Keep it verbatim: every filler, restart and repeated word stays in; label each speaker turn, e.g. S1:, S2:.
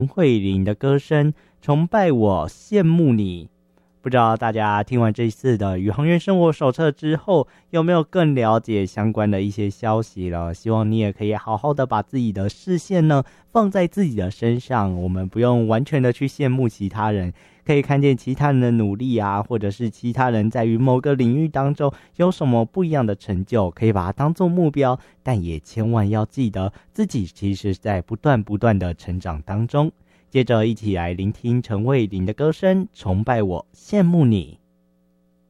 S1: 慧玲的歌声，崇拜我，羡慕你。不知道大家听完这一次的宇航员生活手册之后，有没有更了解相关的一些消息了？希望你也可以好好的把自己的视线呢放在自己的身上，我们不用完全的去羡慕其他人，可以看见其他人的努力啊，或者是其他人在于某个领域当中有什么不一样的成就，可以把它当做目标，但也千万要记得自己其实在不断不断的成长当中。接着一起来聆听陈慧琳的歌声，崇拜我，羡慕你。